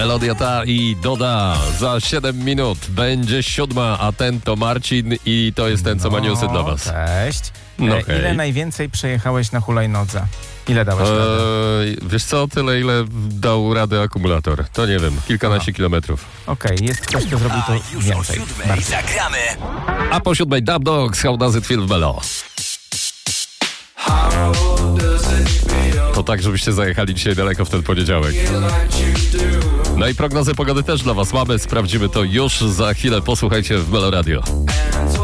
Melodia ta i Doda. Za 7 minut będzie 7, a ten to Marcin i to jest ten, co ma newsy dla was. Cześć. No Ile hej. najwięcej przejechałeś na hulajnodze? Ile dałeś radę? Wiesz co, tyle ile dał radę akumulator. To nie wiem, kilkanaście kilometrów. Okej, jest ktoś, kto zrobił to Już o więcej. 7 zagramy. A po 7 Dub Dogs, How Does It Feel w Melo. To tak, żebyście zajechali dzisiaj daleko w ten poniedziałek. No i prognozy pogody też dla was mamy. Sprawdzimy to już za chwilę. Posłuchajcie w Melo Radio.